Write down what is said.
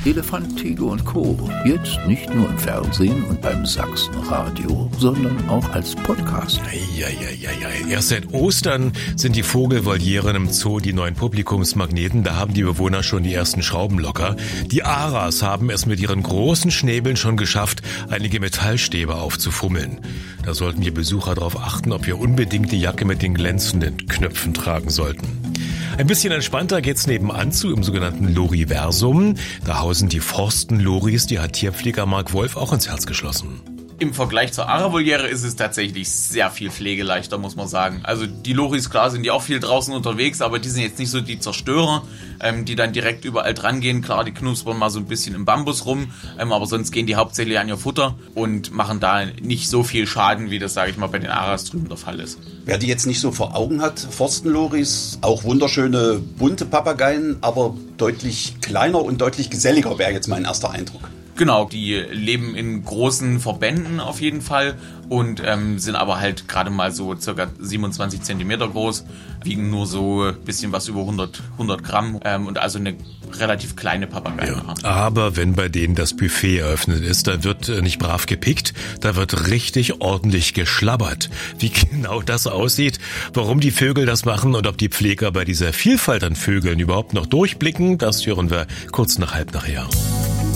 Elefant, Tiger und Co. Jetzt nicht nur im Fernsehen und beim Sachsenradio, sondern auch als Podcast. Ja. Erst seit Ostern sind die Vogelvolieren im Zoo die neuen Publikumsmagneten. Da haben die Bewohner schon die ersten Schrauben locker. Die Aras haben es mit ihren großen Schnäbeln schon geschafft, einige Metallstäbe aufzufummeln. Da sollten wir Besucher darauf achten, ob wir unbedingt die Jacke mit den glänzenden Knöpfen tragen sollten. Ein bisschen entspannter geht's nebenan zu im sogenannten Loriversum. Da hausen die Forstenloris, die hat Tierpfleger Mark Wolf auch ins Herz geschlossen. Im Vergleich zur Ara-Voliere ist es tatsächlich sehr viel pflegeleichter, muss man sagen. Also die Loris, klar, sind die auch viel draußen unterwegs, aber die sind jetzt nicht so die Zerstörer, die dann direkt überall dran gehen. Klar, die knuspern mal so ein bisschen im Bambus rum, aber sonst gehen die hauptsächlich an ihr Futter und machen da nicht so viel Schaden, wie das, sage ich mal, bei den Aras drüben der Fall ist. Wer die jetzt nicht so vor Augen hat, Forstenloris, auch wunderschöne bunte Papageien, aber deutlich kleiner und deutlich geselliger wäre jetzt mein erster Eindruck. Genau, die leben in großen Verbänden auf jeden Fall und sind aber halt gerade mal so circa 27 Zentimeter groß, wiegen nur so ein bisschen was über 100 Gramm und also eine relativ kleine Papageienart. Ja, aber wenn bei denen das Buffet eröffnet ist, da wird nicht brav gepickt, da wird richtig ordentlich geschlabbert. Wie genau das aussieht, warum die Vögel das machen und ob die Pfleger bei dieser Vielfalt an Vögeln überhaupt noch durchblicken, das hören wir kurz nach 3:30.